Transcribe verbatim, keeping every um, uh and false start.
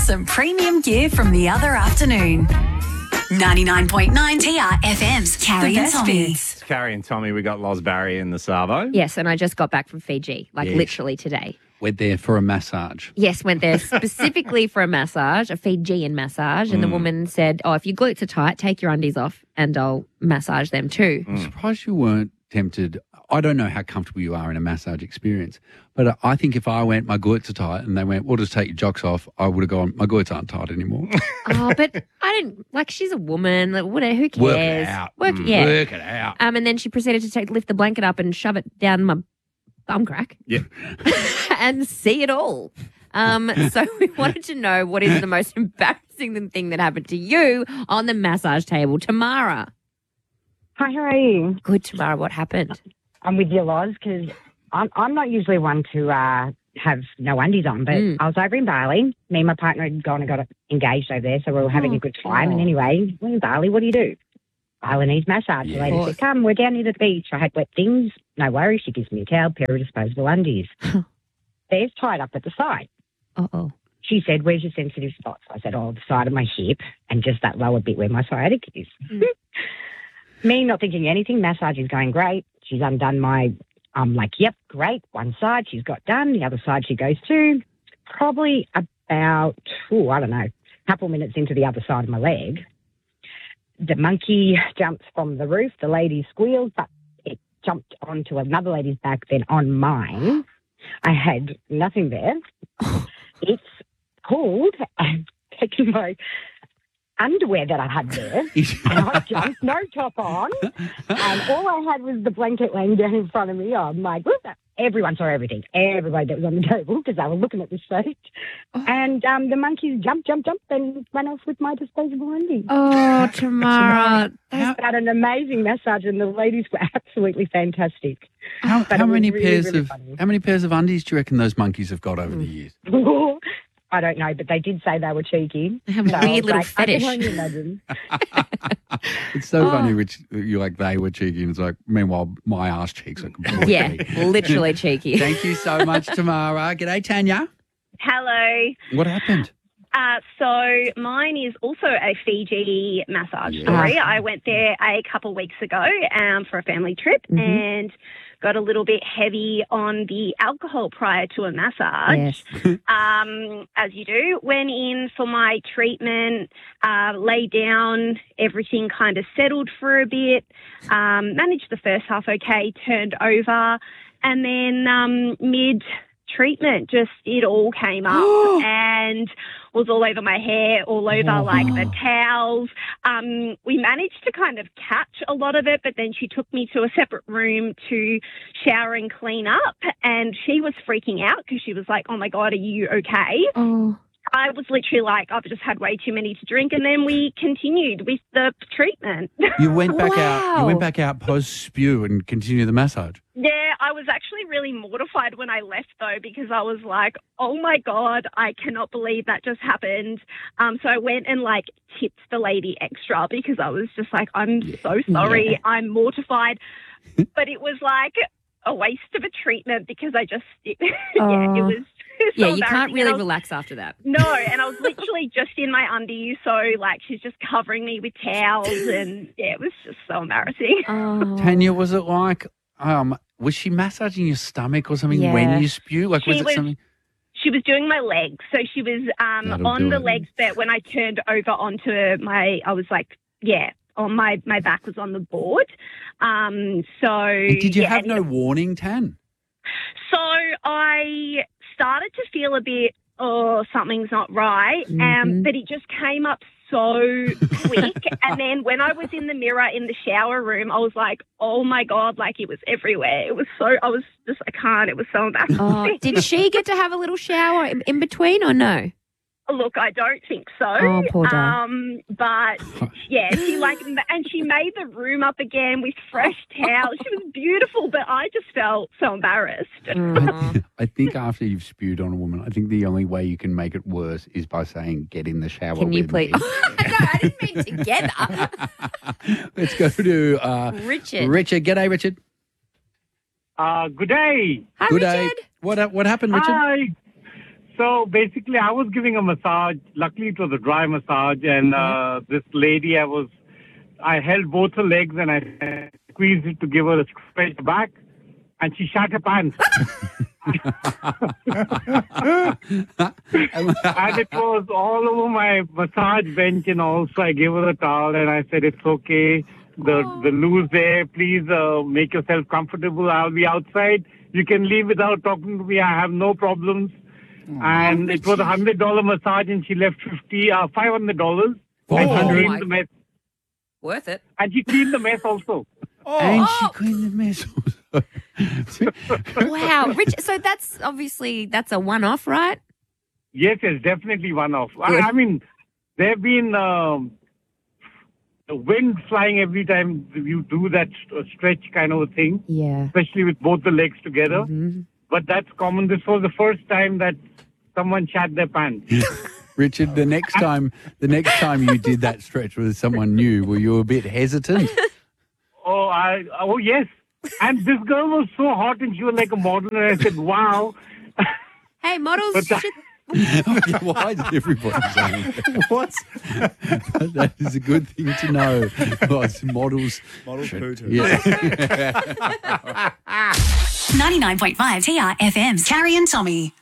some premium gear from the other afternoon. ninety-nine point nine T R F M's Carrie and Tommy. It's Carrie and Tommy. We got Loz Barry in the Savo. Yes, and I just got back from Fiji, like Yes. literally today. Went there for a massage. Yes, went there specifically for a massage, a Fijian massage, and the woman said, oh, if your glutes are tight, take your undies off and I'll massage them too. I'm surprised you weren't tempted. I don't know how comfortable you are in a massage experience, but I think if I went, my glutes are tight, and they went, well, just take your jocks off, I would have gone, my glutes aren't tight anymore. Oh, but I didn't, like, she's a woman, like, whatever, who cares? Work it out. Work, Mm, yeah. Work it out. Um, and then she proceeded to take, lift the blanket up and shove it down my bum crack. Yeah. And see it all. Um, so we wanted to know what is the most embarrassing thing that happened to you on the massage table. Tamara. Hi, how are you? Good, Tamara. What happened? I'm with you, Loz, because I'm, I'm not usually one to uh, have no undies on, but Mm. I was over in Bali. Me and my partner had gone and got engaged over there, so we were having Oh, a good time. oh. And anyway, we're in Bali. What do you do? Balinese massage. Yeah. The lady said, come, we're down near the beach. I had wet things. No worries. She gives me a towel, pair of disposable undies. There's tied up at the side. Uh-oh. She said, where's your sensitive spots? I said, oh, the side of my hip and just that lower bit where my sciatic is. Mm. Me not thinking anything, massage is going great. She's undone my, I'm like, yep, great. One side she's got done. The other side she goes to. Probably about, oh, I don't know, a couple minutes into the other side of my leg. The monkey jumps from the roof. The lady squeals, but it jumped onto another lady's back, then on mine. I had nothing there. It's pulled and taken my underwear that I had there, and I jumped, no top on, and all I had was the blanket laying down in front of me. I'm like, what's that? Everyone saw everything. Everybody that was on the table, because they were looking at the stage. And um, the monkeys jumped, jumped, jumped, and ran off with my disposable undies. Oh, Tamara. How, Had an amazing massage, and the ladies were absolutely fantastic. how, But how it was many really, pairs really of funny. how many pairs of undies do you reckon those monkeys have got over the years? I don't know, but they did say they were cheeky. They have a So I weird was little like, fetish. I can only imagine. It's so Oh. funny, which you're like they were cheeky, and it's like meanwhile my ass cheeks are completely. Yeah, literally cheeky. Thank you so much, Tamara. G'day, Tanya. Hello. What happened? Uh, so mine is also a Fiji massage story. I went there a couple of weeks ago um, for a family trip Mhm. and got a little bit heavy on the alcohol prior to a massage. Yes. Um, as you do. Went in for my treatment, uh, lay down, everything kind of settled for a bit, um, managed the first half okay, turned over, and then um, mid-treatment, just it all came up and was all over my hair, all over Oh. like the towels. Um, we managed to kind of catch a lot of it, but then she took me to a separate room to shower and clean up, and she was freaking out because she was like, oh my God, are you okay? Oh. I was literally like, I've just had way too many to drink, and then we continued with the treatment. You went back out. You Wow. went back out post spew and continued the massage. Yeah, I was actually really mortified when I left, though, because I was like, oh, my God, I cannot believe that just happened. Um, so I went and, like, tipped the lady extra because I was just like, I'm so sorry. Yeah. I'm mortified. But it was like a waste of a treatment because I just, yeah, Oh. it was so Yeah, you can't embarrassing. really And I was- relax after that. No, and I was literally just in my undies, so, like, she's just covering me with towels, and, yeah, it was just so embarrassing. Oh. Tanya, was it like um was she massaging your stomach or something Yeah. when you spew? Like was She it was- something? She was doing my legs. So she was um, That'll on do the it. legs, but when I turned over onto my, I was like, yeah, on my, my back was on the board. Um, so And did you yeah, have and no it- warning, Tan? So I started to feel a bit, oh, something's not right. Um, Mhm. but it just came up so quick. And then when I was in the mirror in the shower room, I was like, oh my God, like it was everywhere. It was so, I was just, I can't, it was so embarrassing. Oh, did she get to have a little shower in, in between or no? Look, I don't think so. Oh, poor doll. Um, but yeah, she like, and she made the room up again with fresh towels. She was beautiful, but I just felt so embarrassed. Mm. I think after you've spewed on a woman, I think the only way you can make it worse is by saying, get in the shower Can you with please? me. no, I didn't mean together. Let's go to uh, Richard. Richard. G'day, Richard. Uh, good day. Hi, Good Richard. day. What, what happened, Richard? Hi. So basically, I was giving a massage. Luckily, it was a dry massage, and uh, this lady, I was, I held both her legs and I squeezed it to give her a stretch back, and she shat her pants. And it was all over my massage bench, and also I gave her a towel, and I said, "It's okay. The Oh. the loo's there. Please uh, make yourself comfortable. I'll be outside. You can leave without talking to me. I have no problems." And it was a hundred dollar massage, and she left fifty, uh, five hundred dollars. And she Oh, cleaned my- the mess. Worth it. And she cleaned the mess also. And she Oh. cleaned the mess. Wow, Rich. So that's obviously that's a one-off, right? Yes, it's definitely one off. I, Good. I mean, there have been um, the wind flying every time you do that st- stretch kind of a thing, Yeah. especially with both the legs together. Mhm. But that's common. This was the first time that someone shat their pants. Richard, the next time the next time you did that stretch with someone new, were you a bit hesitant? Oh, I oh yes. And this girl was so hot, and she was like a model, and I said, "Wow." Hey, models. But that- should- Why is everybody saying that? What? That is a good thing to know. Well, it's models. Model poo too. Yeah. ninety-nine point five T R F M's Carrie and Tommy.